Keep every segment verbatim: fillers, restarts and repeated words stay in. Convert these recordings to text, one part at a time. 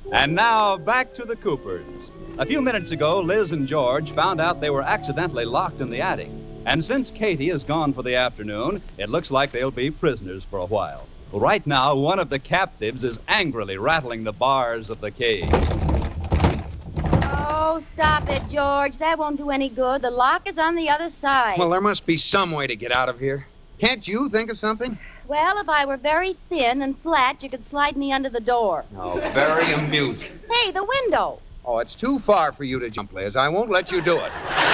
And now, back to the Coopers. A few minutes ago, Liz and George found out they were accidentally locked in the attic. And since Katie is gone for the afternoon, it looks like they'll be prisoners for a while. Right now, one of the captives is angrily rattling the bars of the cage. Oh, stop it, George. That won't do any good. The lock is on the other side. Well, there must be some way to get out of here. Can't you think of something? Well, if I were very thin and flat, you could slide me under the door. Oh, very amusing. Hey, the window. Oh, it's too far for you to jump, Liz. I won't let you do it.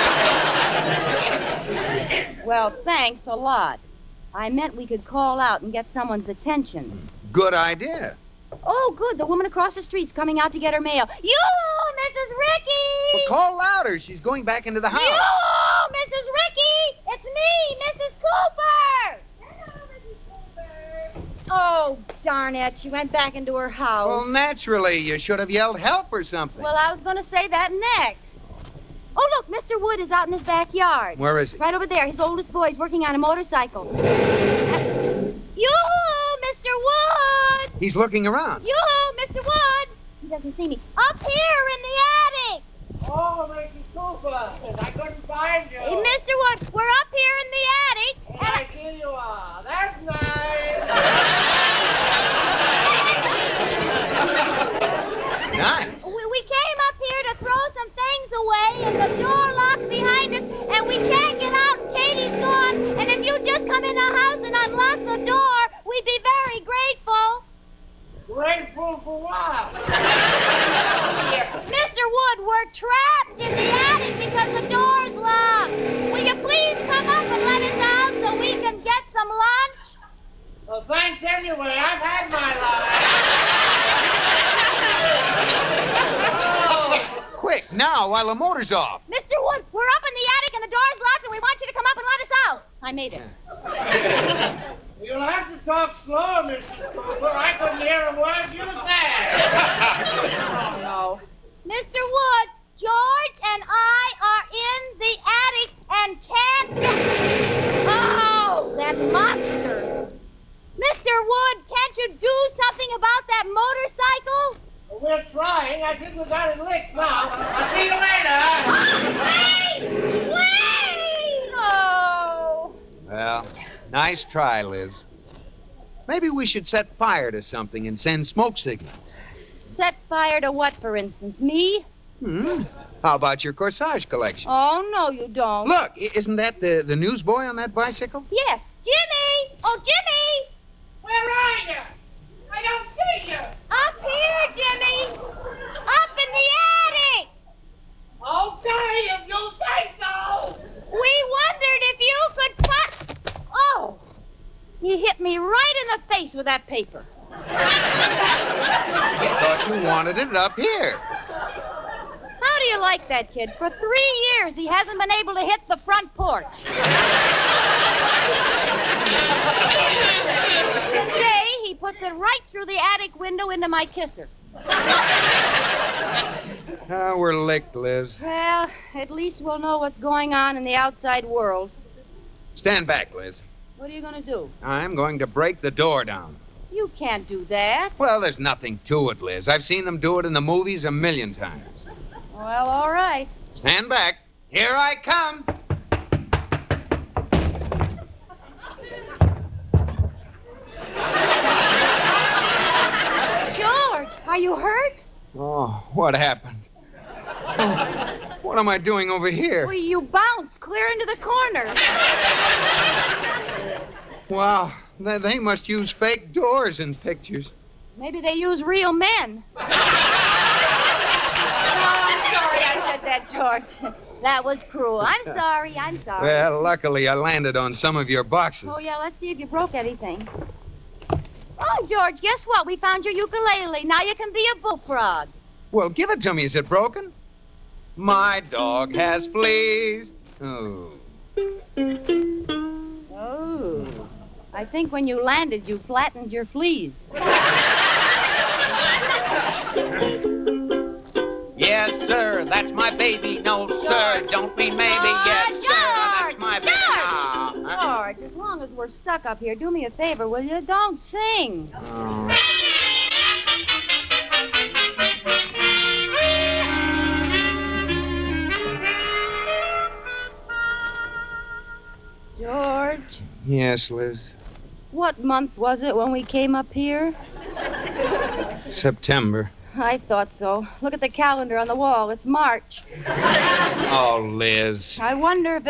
Well, thanks a lot. I meant we could call out and get someone's attention. Good idea. Oh, good. The woman across the street's coming out to get her mail. You, Missus Ricky! Well, call louder. She's going back into the house. You, Missus Ricky! It's me, Missus Cooper! Hello, Missus Cooper. Oh, darn it. She went back into her house. Well, naturally. You should have yelled help or something. Well, I was going to say that next. Oh, look, Mister Wood is out in his backyard. Where is he? Right over there. His oldest boy's working on a motorcycle. Yoo-hoo, Mister Wood! He's looking around. Yoo-hoo, Mister Wood! He doesn't see me. Up here in the attic! Oh, Missus Cooper, I couldn't find you. Hey, Mister Wood, we're up here in the attic. Yes, I see you are. That's nice. Nice. We, we came up here to throw some things away, and the door locked behind us, and we can't get out, and Katie's gone. And if you just come in the house and unlock the door, we'd be very grateful. Grateful for what? Mister Wood, we're trapped in the attic because the door's locked. Will you please come up and let us out so we can get some lunch? Well, thanks anyway. I've had my lunch. Oh. Quick, now, while the motor's off. Mister Wood, we're up in the attic and the door's locked, and we want you to come up and let us out. I made it. You'll have to talk slower, Missus Cooper. I couldn't hear a word you said. Oh, no. Mister Wood, George and I are in the attic and can't get... Oh, that monster. Mister Wood, can't you do something about that motorcycle? Well, we're trying. I think we got it licked now. I'll see you later. Wait! Wait! Oh. Well, nice try, Liz. Maybe we should set fire to something and send smoke signals. Set fire to what, for instance? Me? Hmm. How about your corsage collection? Oh, no, you don't. Look, i- isn't that the, the newsboy on that bicycle? Yes. Jimmy! Oh, Jimmy! Where are you? I don't see you. Up here, Jimmy! Up in the attic! Okay, if you say so. We wondered if you could put... Oh! He hit me right in the face with that paper. I thought you wanted it up here. How do you like that kid? For three years, he hasn't been able to hit the front porch. Today, he puts it right through the attic window into my kisser. Ah, we're licked, Liz. Well, at least we'll know what's going on in the outside world. Stand back, Liz. What are you going to do? I'm going to break the door down. You can't do that. Well, there's nothing to it, Liz. I've seen them do it in the movies a million times. Well, all right. Stand back. Here I come. George, are you hurt? Oh, what happened? Oh, what am I doing over here? Well, you bounced clear into the corner. Wow, they, they must use fake doors in pictures. Maybe they use real men. No, I'm sorry I said that, George. That was cruel. I'm sorry, I'm sorry. Well, luckily I landed on some of your boxes. Oh, yeah, let's see if you broke anything. Oh, George, guess what? We found your ukulele. Now you can be a bullfrog. Well, give it to me. Is it broken? My dog has fleas. Oh. Oh. I think when you landed, you flattened your fleas. Yes, sir. That's my baby. No, sir. Don't mean maybe. Oh, yes, George! sir. That's my baby. George! Ah, huh? George, as long as we're stuck up here, do me a favor, will you? Don't sing. Oh. Yes, Liz. What month was it when we came up here? September. I thought so. Look at the calendar on the wall. It's March. Oh, Liz. I wonder if